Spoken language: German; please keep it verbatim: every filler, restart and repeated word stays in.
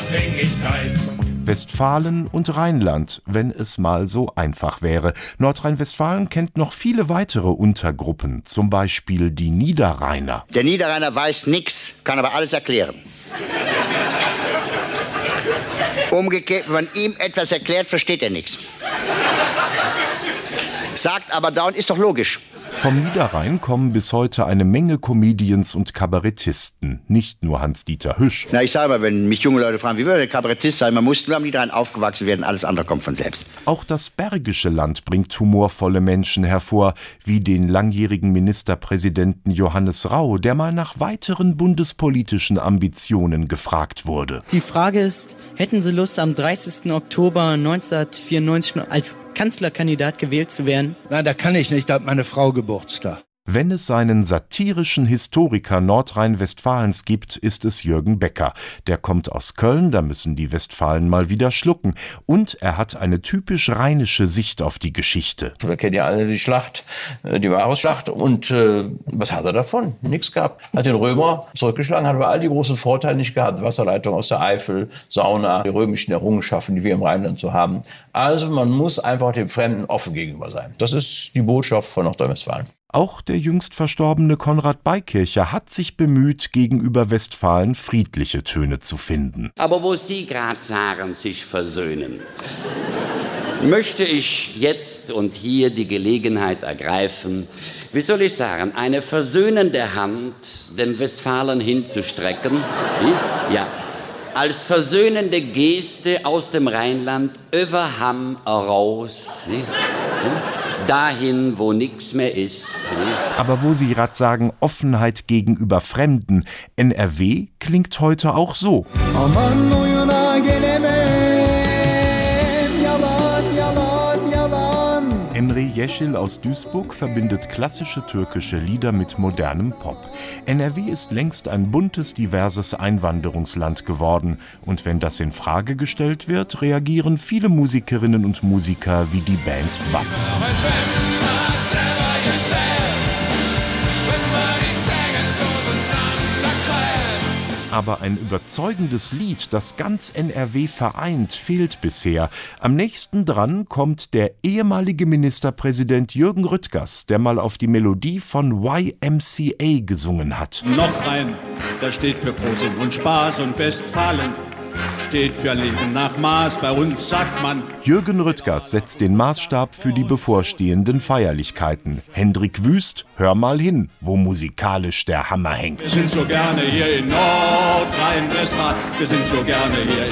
Unabhängigkeit. Westfalen und Rheinland, wenn es mal so einfach wäre. Nordrhein-Westfalen kennt noch viele weitere Untergruppen, zum Beispiel die Niederrheiner. Der Niederrheiner weiß nichts, kann aber alles erklären. Umgekehrt, wenn man ihm etwas erklärt, versteht er nichts. Sagt aber dauernd, ist doch logisch. Vom Niederrhein kommen bis heute eine Menge Comedians und Kabarettisten, nicht nur Hans-Dieter Hüsch. Na, ich sage mal, wenn mich junge Leute fragen, wie würde der Kabarettist sein, man muss nur am Niederrhein aufgewachsen werden, alles andere kommt von selbst. Auch das Bergische Land bringt humorvolle Menschen hervor, wie den langjährigen Ministerpräsidenten Johannes Rau, der mal nach weiteren bundespolitischen Ambitionen gefragt wurde. Die Frage ist, hätten Sie Lust, am dreißigsten Oktober neunzehnhundertvierundneunzig als Kanzlerkandidat gewählt zu werden? Nein, da kann ich nicht, da hat meine Frau Geburtstag. Wenn es seinen satirischen Historiker Nordrhein-Westfalens gibt, ist es Jürgen Becker. Der kommt aus Köln, da müssen die Westfalen mal wieder schlucken. Und er hat eine typisch rheinische Sicht auf die Geschichte. Wir kennen ja alle die Schlacht, die Varusschlacht. Und äh, was hat er davon? Nichts gehabt. Hat den Römer zurückgeschlagen, hat aber all die großen Vorteile nicht gehabt. Wasserleitung aus der Eifel, Sauna, die römischen Errungenschaften, die wir im Rheinland so haben. Also man muss einfach dem Fremden offen gegenüber sein. Das ist die Botschaft von Nordrhein-Westfalen. Auch der jüngst verstorbene Konrad Beikircher hat sich bemüht, gegenüber Westfalen friedliche Töne zu finden. Aber wo Sie gerade sagen, sich versöhnen, möchte ich jetzt und hier die Gelegenheit ergreifen, wie soll ich sagen, eine versöhnende Hand den Westfalen hinzustrecken. Ja, als versöhnende Geste aus dem Rheinland über Hamm raus. Dahin, wo nichts mehr ist. Aber wo Sie gerade sagen, Offenheit gegenüber Fremden, N R W klingt heute auch so. Aman oyuna gelemem, yalan, yalan, yalan. Emre Yeşil aus Duisburg verbindet klassische türkische Lieder mit modernem Pop. N R W ist längst ein buntes, diverses Einwanderungsland geworden. Und wenn das in Frage gestellt wird, reagieren viele Musikerinnen und Musiker wie die Band B A P. Aber ein überzeugendes Lied, das ganz N R W vereint, fehlt bisher. Am nächsten dran kommt der ehemalige Ministerpräsident Jürgen Rüttgers, der mal auf die Melodie von Y M C A gesungen hat. Noch ein, das steht für Frohsinn und Spaß und Westfalen. Steht für Leben nach Maß, bei uns sagt man. Jürgen Rüttgers setzt den Maßstab für die bevorstehenden Feierlichkeiten. Hendrik Wüst, hör mal hin, wo musikalisch der Hammer hängt. Wir sind so gerne hier in Nordrhein-Westfalen, wir sind so gerne hier